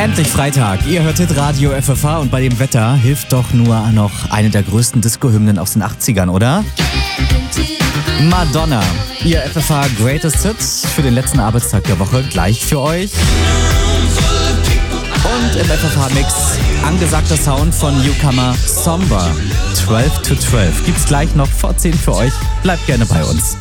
Endlich Freitag. Ihr hört Radio FFH und bei dem Wetter hilft doch nur noch eine der größten Disco-Hymnen aus den 80ern, oder? Madonna. Ihr FFH Greatest Hits für den letzten Arbeitstag der Woche gleich für euch. Und im FFH-Mix angesagter Sound von Newcomer Somber. 12 to 12. Gibt's gleich noch vor 10 für euch. Bleibt gerne bei uns.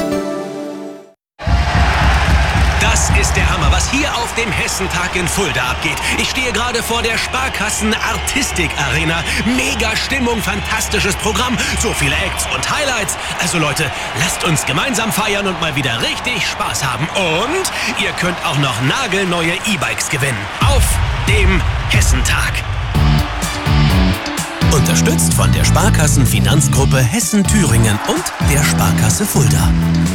Das ist der Hammer, was hier auf dem Hessentag in Fulda abgeht. Ich stehe gerade vor der Sparkassen Artistik Arena. Mega Stimmung, fantastisches Programm, so viele Acts und Highlights. Also Leute, lasst uns gemeinsam feiern und mal wieder richtig Spaß haben. Und ihr könnt auch noch nagelneue E-Bikes gewinnen. Auf dem Hessentag. Unterstützt von der Sparkassen-Finanzgruppe Hessen-Thüringen und der Sparkasse Fulda.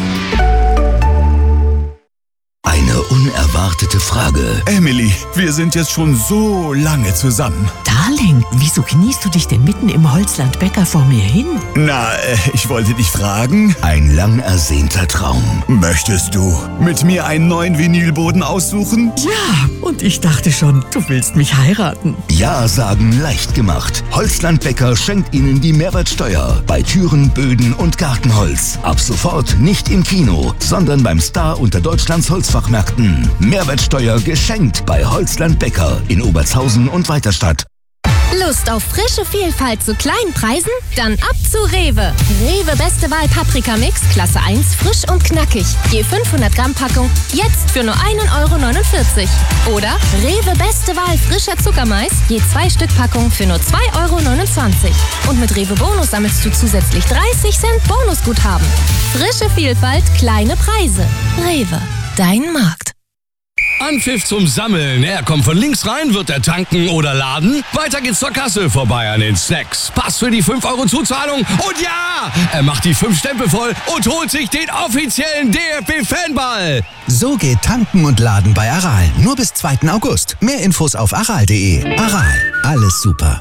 Eine unerwartete Frage. Emily, wir sind jetzt schon so lange zusammen. Darling, wieso kniest du dich denn mitten im Holzland-Bäcker vor mir hin? Na, ich wollte dich fragen. Ein lang ersehnter Traum. Möchtest du mit mir einen neuen Vinylboden aussuchen? Ja, und ich dachte schon, du willst mich heiraten. Ja sagen leicht gemacht. Holzland-Bäcker schenkt Ihnen die Mehrwertsteuer bei Türen, Böden und Gartenholz. Ab sofort nicht im Kino, sondern beim Star unter Deutschlands Holzfachmärkten. Mehrwertsteuer geschenkt bei Holzland-Bäcker in Obertshausen und Weiterstadt. Lust auf frische Vielfalt zu kleinen Preisen? Dann ab zu Rewe. Rewe Beste Wahl Paprika Mix, Klasse 1, frisch und knackig. Je 500 Gramm Packung, jetzt für nur 1,49 €. Oder Rewe Beste Wahl frischer Zuckermais, je 2 Stück Packung für nur 2,29 €. Und mit Rewe Bonus sammelst du zusätzlich 30 Cent Bonusguthaben. Frische Vielfalt, kleine Preise. Rewe, dein Markt. Anpfiff zum Sammeln. Er kommt von links rein, wird er tanken oder laden. Weiter geht's zur Kasse, vorbei an den Snacks. Pass für die 5 € Zuzahlung. Und ja, er macht die 5 Stempel voll und holt sich den offiziellen DFB-Fanball. So geht Tanken und Laden bei Aral. Nur bis 2. August. Mehr Infos auf aral.de. Aral, alles super.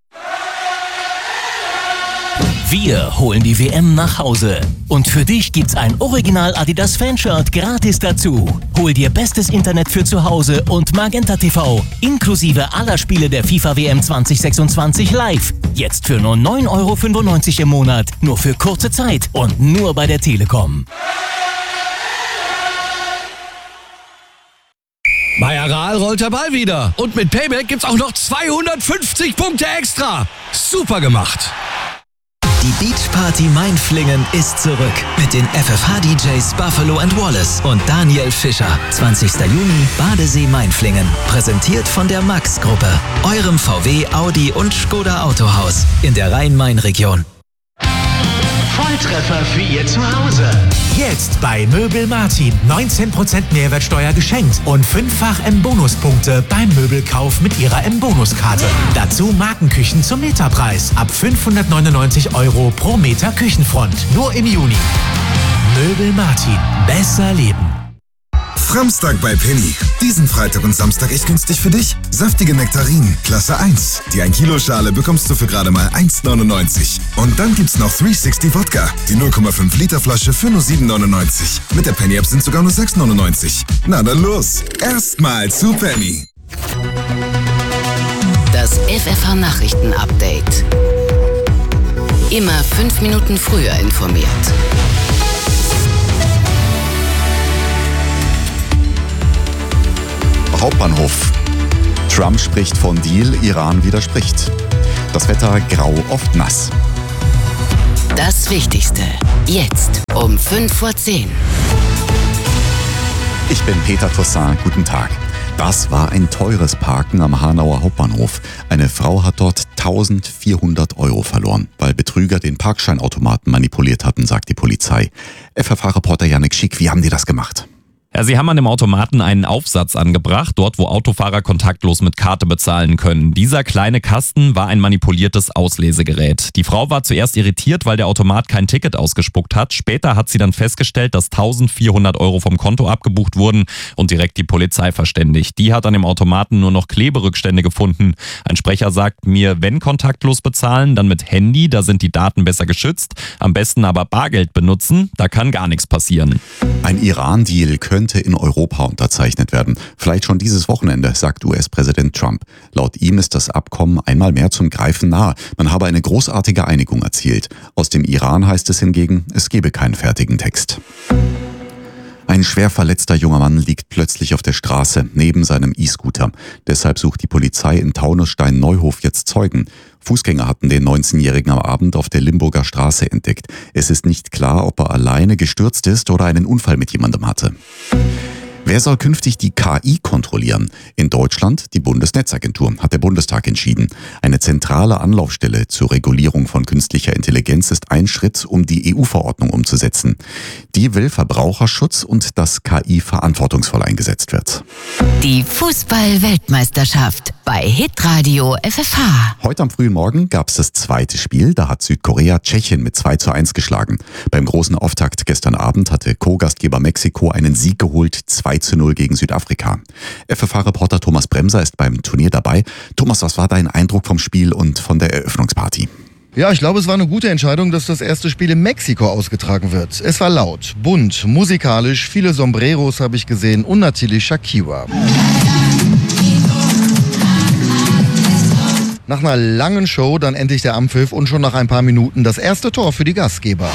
Wir holen die WM nach Hause. Und für dich gibt's ein Original Adidas Fanshirt gratis dazu. Hol dir bestes Internet für zu Hause und Magenta TV, inklusive aller Spiele der FIFA WM 2026 live. Jetzt für nur 9,95 € im Monat. Nur für kurze Zeit und nur bei der Telekom. Bei Aral rollt der Ball wieder. Und mit Payback gibt's auch noch 250 Punkte extra. Super gemacht. Die Beachparty Mainflingen ist zurück mit den FFH-DJs Buffalo and Wallace und Daniel Fischer. 20. Juni, Badesee Mainflingen. Präsentiert von der Max-Gruppe, eurem VW, Audi und Skoda Autohaus in der Rhein-Main-Region. Volltreffer für Ihr Zuhause. Jetzt bei Möbel Martin 19% Mehrwertsteuer geschenkt und 5-fach M-Bonuspunkte beim Möbelkauf mit Ihrer M-Bonuskarte. Dazu Markenküchen zum Meterpreis ab 599 € pro Meter Küchenfront. Nur im Juni. Möbel Martin. Besser leben. Framstag bei Penny. Diesen Freitag und Samstag echt günstig für dich. Saftige Nektarinen, Klasse 1. Die 1 Kilo Schale bekommst du für gerade mal 1,99 €. Und dann gibt's noch 360 Wodka. Die 0,5 Liter Flasche für nur 7,99 €. Mit der Penny App sind sogar nur 6,99 €. Na dann los. Erstmal zu Penny. Das FFH Nachrichten Update. Immer 5 Minuten früher informiert. Hauptbahnhof. Trump spricht von Deal, Iran widerspricht. Das Wetter grau, oft nass. Das Wichtigste. Jetzt um 5:10 Uhr. Ich bin Peter Toussaint. Guten Tag. Das war ein teures Parken am Hanauer Hauptbahnhof. Eine Frau hat dort 1.400 € verloren, weil Betrüger den Parkscheinautomaten manipuliert hatten, sagt die Polizei. FFH-Reporter Janik Schick, wie haben die das gemacht? Ja, sie haben an dem Automaten einen Aufsatz angebracht, dort wo Autofahrer kontaktlos mit Karte bezahlen können. Dieser kleine Kasten war ein manipuliertes Auslesegerät. Die Frau war zuerst irritiert, weil der Automat kein Ticket ausgespuckt hat. Später hat sie dann festgestellt, dass 1.400 € vom Konto abgebucht wurden und direkt die Polizei verständigt. Die hat an dem Automaten nur noch Kleberückstände gefunden. Ein Sprecher sagt mir, wenn kontaktlos bezahlen, dann mit Handy, da sind die Daten besser geschützt. Am besten aber Bargeld benutzen, da kann gar nichts passieren. Ein Iran-Deal könnte könnte in Europa unterzeichnet werden. Vielleicht schon dieses Wochenende, sagt US-Präsident Trump. Laut ihm ist das Abkommen einmal mehr zum Greifen nahe. Man habe eine großartige Einigung erzielt. Aus dem Iran heißt es hingegen, es gebe keinen fertigen Text. Ein schwer verletzter junger Mann liegt plötzlich auf der Straße neben seinem E-Scooter. Deshalb sucht die Polizei in Taunusstein-Neuhof jetzt Zeugen. Fußgänger hatten den 19-Jährigen am Abend auf der Limburger Straße entdeckt. Es ist nicht klar, ob er alleine gestürzt ist oder einen Unfall mit jemandem hatte. Wer soll künftig die KI kontrollieren? In Deutschland die Bundesnetzagentur, hat der Bundestag entschieden. Eine zentrale Anlaufstelle zur Regulierung von künstlicher Intelligenz ist ein Schritt, um die EU-Verordnung umzusetzen. Die will Verbraucherschutz und dass KI verantwortungsvoll eingesetzt wird. Die Fußball-Weltmeisterschaft bei Hitradio FFH. Heute am frühen Morgen gab es das zweite Spiel. Da hat Südkorea Tschechien mit 2:1 geschlagen. Beim großen Auftakt gestern Abend hatte Co-Gastgeber Mexiko einen Sieg geholt, 2:0 gegen Südafrika. FFH-Reporter Thomas Bremser ist beim Turnier dabei. Thomas, was war dein Eindruck vom Spiel und von der Eröffnungsparty? Ja, ich glaube, es war eine gute Entscheidung, dass das erste Spiel in Mexiko ausgetragen wird. Es war laut, bunt, musikalisch, viele Sombreros habe ich gesehen und natürlich Shakira. Nach einer langen Show dann endlich der Anpfiff und schon nach ein paar Minuten das erste Tor für die Gastgeber.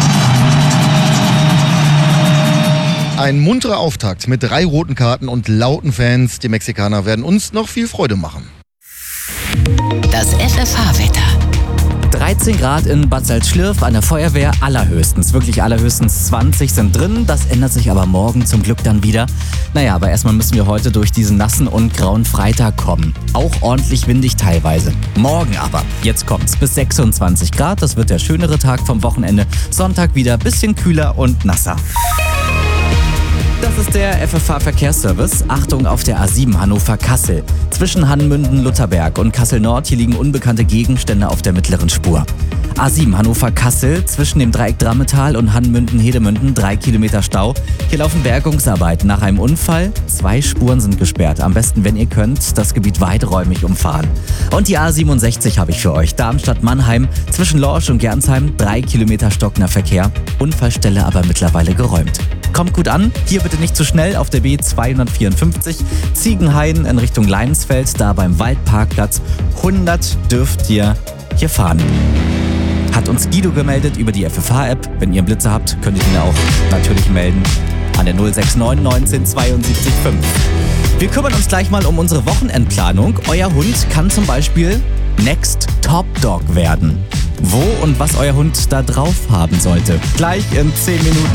Ein munterer Auftakt mit 3 roten Karten und lauten Fans. Die Mexikaner werden uns noch viel Freude machen. Das FFH-Wetter. 13 Grad in Bad Salzschlirf an der Feuerwehr, allerhöchstens, wirklich allerhöchstens 20 sind drin. Das ändert sich aber morgen zum Glück dann wieder. Naja, aber erstmal müssen wir heute durch diesen nassen und grauen Freitag kommen. Auch ordentlich windig teilweise. Morgen aber, jetzt kommt's, bis 26 Grad. Das wird der schönere Tag vom Wochenende. Sonntag wieder ein bisschen kühler und nasser. Das ist der FFH-Verkehrsservice. Achtung auf der A7 Hannover-Kassel. Zwischen Hannmünden-Lutherberg und Kassel-Nord, hier liegen unbekannte Gegenstände auf der mittleren Spur. A7 Hannover-Kassel, zwischen dem Dreieck Drammetal und Hannmünden-Hedemünden 3 Kilometer Stau. Hier laufen Bergungsarbeiten nach einem Unfall. 2 Spuren sind gesperrt. Am besten, wenn ihr könnt, das Gebiet weiträumig umfahren. Und die A67 habe ich für euch. Darmstadt-Mannheim, zwischen Lorsch und Gernsheim 3 Kilometer stockender Verkehr. Unfallstelle aber mittlerweile geräumt. Kommt gut an, hier bitte nicht zu schnell auf der B254 Ziegenhain in Richtung Leinsfeld, da beim Waldparkplatz. 100 dürft ihr hier fahren. Hat uns Guido gemeldet über die FFH-App. Wenn ihr einen Blitzer habt, könnt ihr ihn auch natürlich melden an der 069 19 72 5. Wir kümmern uns gleich mal um unsere Wochenendplanung. Euer Hund kann zum Beispiel Next Top Dog werden. Wo und was euer Hund da drauf haben sollte. Gleich in 10 Minuten.